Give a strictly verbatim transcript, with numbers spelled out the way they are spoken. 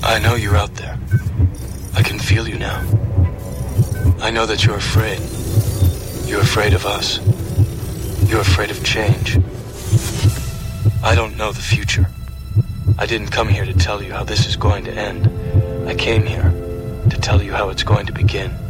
I know you're out there. I can feel you now. I know that you're afraid. You're afraid of us. You're afraid of change. I don't know the future. I didn't come here to tell you how this is going to end. I came here to tell you how it's going to begin.